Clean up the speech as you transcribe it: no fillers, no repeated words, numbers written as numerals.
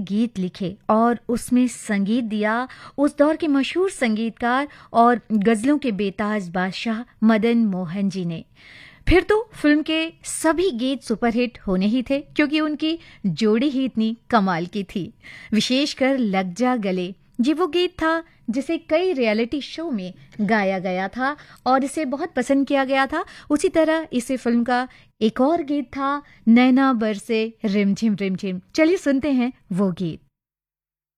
गीत लिखे और उसमें संगीत दिया उस दौर के मशहूर संगीतकार और गजलों के बेताज बादशाह मदन मोहन जी ने। फिर तो फिल्म के सभी गीत सुपरहिट होने ही थे, क्योंकि उनकी जोड़ी ही इतनी कमाल की थी। विशेषकर लग जा गले, ये वो गीत था जिसे कई रियलिटी शो में गाया गया था और इसे बहुत पसंद किया गया था। उसी तरह इसे फिल्म का एक और गीत था, नैना बरसे रिमझिम रिमझिम। चलिए सुनते हैं वो गीत।